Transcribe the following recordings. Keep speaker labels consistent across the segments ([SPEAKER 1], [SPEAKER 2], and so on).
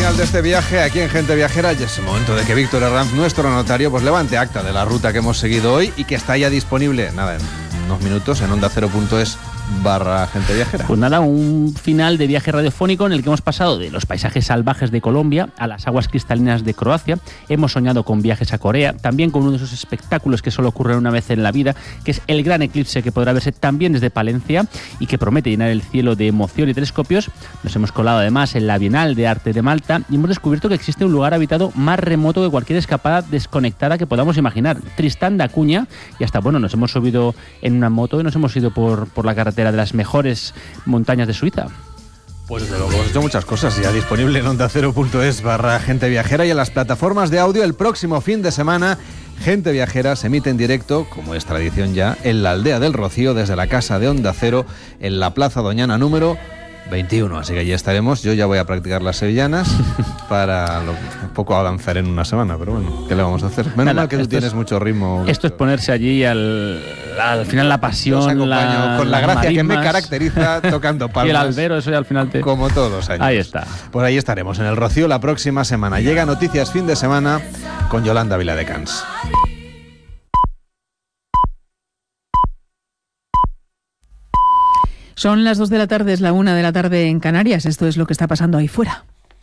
[SPEAKER 1] final de este viaje aquí en Gente Viajera. Ya es el momento de que Víctor Herranz, nuestro notario, pues levante acta de la ruta que hemos seguido hoy y que está ya disponible, en unos minutos, en ondacero.es/Gente Viajera.
[SPEAKER 2] Pues nada, un final de viaje radiofónico en el que hemos pasado de los paisajes salvajes de Colombia a las aguas cristalinas de Croacia. Hemos soñado con viajes a Corea, también con uno de esos espectáculos que solo ocurren una vez en la vida, que es el gran eclipse, que podrá verse también desde Palencia y que promete llenar el cielo de emoción y telescopios. Nos hemos colado además en la Bienal de Arte de Malta y hemos descubierto que existe un lugar habitado más remoto que cualquier escapada desconectada que podamos imaginar, Tristán da Cunha, y hasta, nos hemos subido en una moto y nos hemos ido por la carretera de las mejores montañas de Suiza.
[SPEAKER 1] Pues desde luego hemos hecho muchas cosas, ya disponible en ondacero.es/Gente Viajera y en las plataformas de audio. El próximo fin de semana Gente Viajera se emite en directo, como es tradición ya, en la Aldea del Rocío, desde la casa de Onda Cero, en la Plaza Doñana número 21, así que allí estaremos. Yo ya voy a practicar las sevillanas para un poco avanzar en una semana, pero bueno, ¿qué le vamos a hacer? Menos mal que tú tienes mucho ritmo.
[SPEAKER 2] Esto es ponerse allí al final la pasión,
[SPEAKER 1] con la gracia que me caracteriza tocando palmas.
[SPEAKER 2] Y el albero, eso ya al final
[SPEAKER 1] como todos los años.
[SPEAKER 2] Ahí está.
[SPEAKER 1] Pues ahí estaremos, en el Rocío, la próxima semana. Llega Noticias Fin de Semana con Yolanda Viladecans.
[SPEAKER 3] Son las 2 de la tarde, es la 1 de la tarde en Canarias. Esto es lo que está pasando ahí fuera.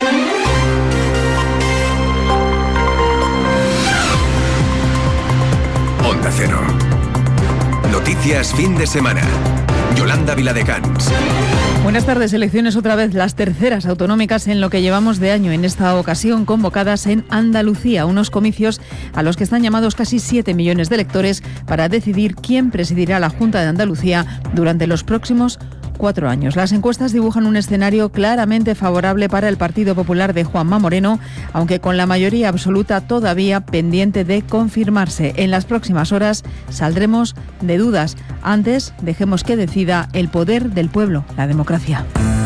[SPEAKER 4] Onda Cero. Noticias Fin de Semana. Yolanda Viladecans.
[SPEAKER 3] Buenas tardes. Elecciones otra vez, las terceras autonómicas en lo que llevamos de año. En esta ocasión convocadas en Andalucía, unos comicios a los que están llamados casi 7 millones de electores para decidir quién presidirá la Junta de Andalucía durante los próximos 4 años. Las encuestas dibujan un escenario claramente favorable para el Partido Popular de Juanma Moreno, aunque con la mayoría absoluta todavía pendiente de confirmarse. En las próximas horas saldremos de dudas. Antes, dejemos que decida el poder del pueblo, la democracia.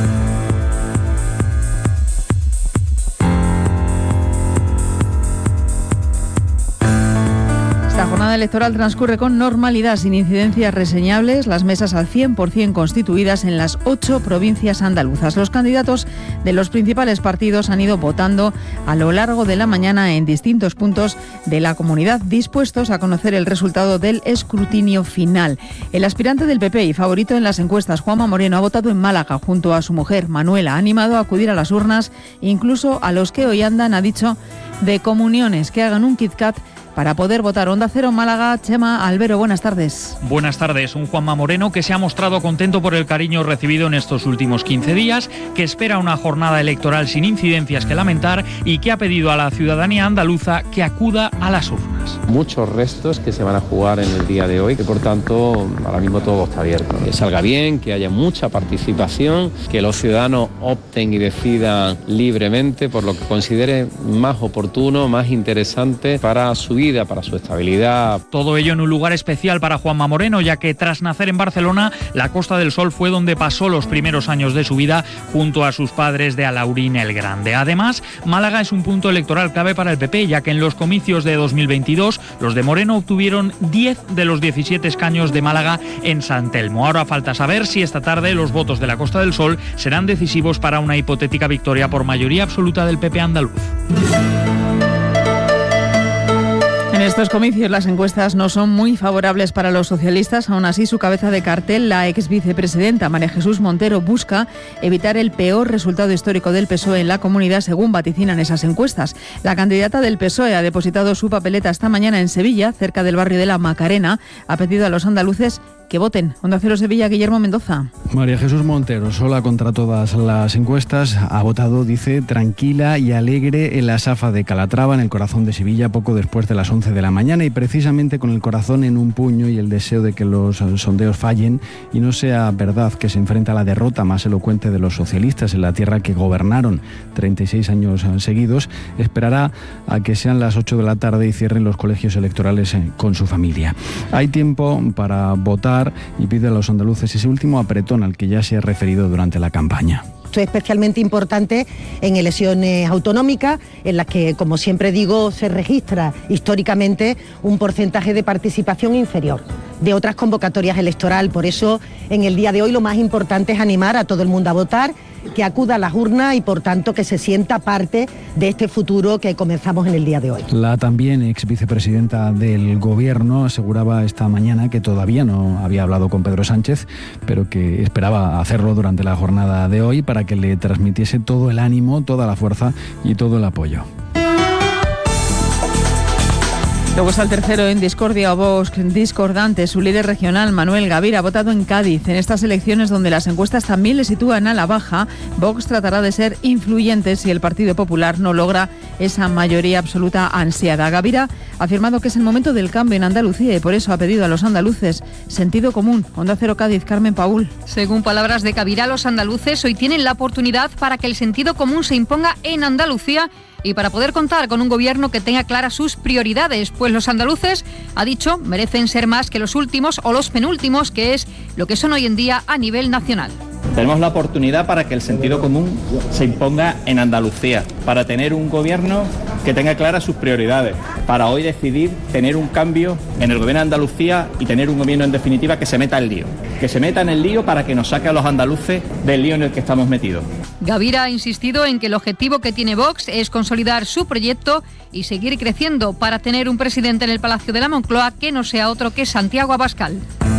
[SPEAKER 3] La jornada electoral transcurre con normalidad, sin incidencias reseñables, las mesas al 100% constituidas en las 8 provincias andaluzas. Los candidatos de los principales partidos han ido votando a lo largo de la mañana en distintos puntos de la comunidad, dispuestos a conocer el resultado del escrutinio final. El aspirante del PP y favorito en las encuestas, Juanma Moreno, ha votado en Málaga junto a su mujer, Manuela. Ha animado a acudir a las urnas, incluso a los que hoy andan, ha dicho, de comuniones, que hagan un KitKat para poder votar. Onda Cero Málaga, Chema Albero, buenas tardes.
[SPEAKER 5] Buenas tardes. Un Juanma Moreno que se ha mostrado contento por el cariño recibido en estos últimos 15 días, que espera una jornada electoral sin incidencias que lamentar y que ha pedido a la ciudadanía andaluza que acuda a las urnas.
[SPEAKER 6] Muchos restos que se van a jugar en el día de hoy, que por tanto ahora mismo todo está abierto. Que salga bien, que haya mucha participación, que los ciudadanos opten y decidan libremente por lo que consideren más oportuno, más interesante para su vida, para su estabilidad.
[SPEAKER 5] Todo ello en un lugar especial para Juanma Moreno, ya que tras nacer en Barcelona, la Costa del Sol fue donde pasó los primeros años de su vida junto a sus padres de Alaurín el Grande. Además, Málaga es un punto electoral clave para el PP, ya que en los comicios de 2022 los de Moreno obtuvieron 10 de los 17 escaños de Málaga en San Telmo. Ahora falta saber si esta tarde los votos de la Costa del Sol serán decisivos para una hipotética victoria por mayoría absoluta del PP andaluz.
[SPEAKER 3] En estos comicios las encuestas no son muy favorables para los socialistas. Aún así, su cabeza de cartel, la ex vicepresidenta María Jesús Montero, busca evitar el peor resultado histórico del PSOE en la comunidad, según vaticinan esas encuestas. La candidata del PSOE ha depositado su papeleta esta mañana en Sevilla, cerca del barrio de la Macarena. Ha pedido a los andaluces que voten. Onda Cero Sevilla, Guillermo Mendoza.
[SPEAKER 7] María Jesús Montero, sola contra todas las encuestas, ha votado, dice, tranquila y alegre en la Safa de Calatrava, en el corazón de Sevilla, poco después de las 11 de la mañana, y precisamente con el corazón en un puño y el deseo de que los sondeos fallen y no sea verdad que se enfrenta a la derrota más elocuente de los socialistas en la tierra que gobernaron 36 años seguidos. Esperará a que sean las 8 de la tarde y cierren los colegios electorales con su familia. Hay tiempo para votar y pide a los andaluces ese último apretón al que ya se ha referido durante la campaña.
[SPEAKER 8] Esto es especialmente importante en elecciones autonómicas, en las que, como siempre digo, se registra históricamente un porcentaje de participación inferior. de otras convocatorias electorales. Por eso, en el día de hoy lo más importante es animar a todo el mundo a votar, que acuda a las urnas y por tanto que se sienta parte de este futuro que comenzamos en el día de hoy.
[SPEAKER 7] La también ex vicepresidenta del Gobierno aseguraba esta mañana que todavía no había hablado con Pedro Sánchez, pero que esperaba hacerlo durante la jornada de hoy para que le transmitiese todo el ánimo, toda la fuerza y todo el apoyo.
[SPEAKER 3] Luego está el tercero en discordia o Vox discordante. Su líder regional, Manuel Gavira, ha votado en Cádiz. En estas elecciones, donde las encuestas también le sitúan a la baja, Vox tratará de ser influyente si el Partido Popular no logra esa mayoría absoluta ansiada. Gavira ha afirmado que es el momento del cambio en Andalucía y por eso ha pedido a los andaluces sentido común. Onda Cero Cádiz, Carmen Paúl.
[SPEAKER 9] Según palabras de Gavira, los andaluces hoy tienen la oportunidad para que el sentido común se imponga en Andalucía y para poder contar con un gobierno que tenga claras sus prioridades, pues los andaluces, ha dicho, merecen ser más que los últimos o los penúltimos, que es lo que son hoy en día a nivel nacional.
[SPEAKER 10] Tenemos la oportunidad para que el sentido común se imponga en Andalucía, para tener un gobierno que tenga claras sus prioridades, para hoy decidir tener un cambio en el gobierno de Andalucía y tener un gobierno en definitiva que se meta en el lío, que se meta en el lío para que nos saque a los andaluces del lío en el que estamos metidos.
[SPEAKER 9] Gavira ha insistido en que el objetivo que tiene Vox es consolidar su proyecto y seguir creciendo para tener un presidente en el Palacio de la Moncloa que no sea otro que Santiago Abascal.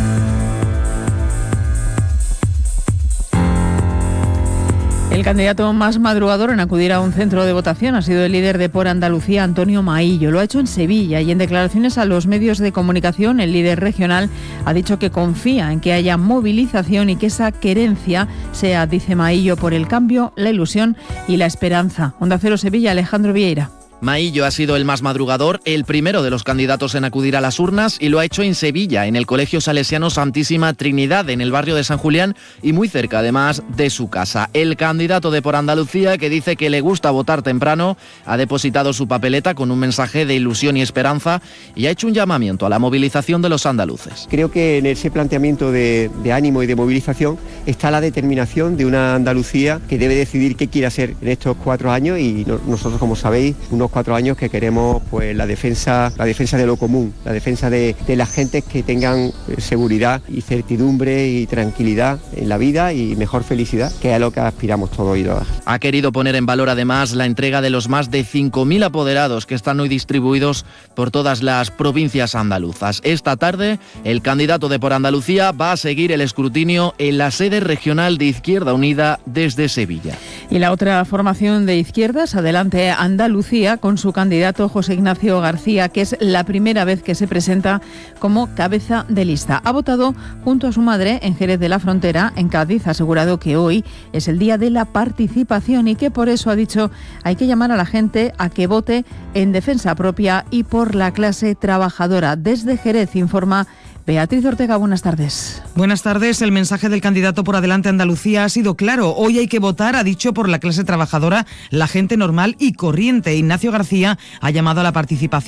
[SPEAKER 3] El candidato más madrugador en acudir a un centro de votación ha sido el líder de Por Andalucía, Antonio Maillo. Lo ha hecho en Sevilla y en declaraciones a los medios de comunicación, el líder regional ha dicho que confía en que haya movilización y que esa querencia sea, dice Maillo, por el cambio, la ilusión y la esperanza. Onda Cero Sevilla, Alejandro Vieira.
[SPEAKER 11] Maillo ha sido el más madrugador, el primero de los candidatos en acudir a las urnas y lo ha hecho en Sevilla, en el Colegio Salesiano Santísima Trinidad, en el barrio de San Julián y muy cerca además de su casa. El candidato de Por Andalucía, que dice que le gusta votar temprano, ha depositado su papeleta con un mensaje de ilusión y esperanza y ha hecho un llamamiento a la movilización de los andaluces.
[SPEAKER 12] Creo que en ese planteamiento de ánimo y de movilización está la determinación de una Andalucía que debe decidir qué quiere hacer en estos 4 años y nosotros, como sabéis, unos 4 años que queremos pues la defensa de lo común, la defensa de las gentes que tengan seguridad y certidumbre y tranquilidad en la vida y mejor felicidad, que es a lo que aspiramos todos y todas.
[SPEAKER 11] Ha querido poner en valor además la entrega de los más de 5.000 apoderados que están hoy distribuidos por todas las provincias andaluzas. Esta tarde, el candidato de Por Andalucía va a seguir el escrutinio en la sede regional de Izquierda Unida desde Sevilla.
[SPEAKER 3] Y la otra formación de izquierdas, Adelante Andalucía, con su candidato José Ignacio García, que es la primera vez que se presenta como cabeza de lista. Ha votado junto a su madre en Jerez de la Frontera, en Cádiz. Ha asegurado que hoy es el día de la participación y que por eso ha dicho hay que llamar a la gente a que vote en defensa propia y por la clase trabajadora. Desde Jerez informa Beatriz Ortega, buenas tardes.
[SPEAKER 13] Buenas tardes. El mensaje del candidato por Adelante Andalucía ha sido claro. Hoy hay que votar, ha dicho, por la clase trabajadora, la gente normal y corriente. Ignacio García ha llamado a la participación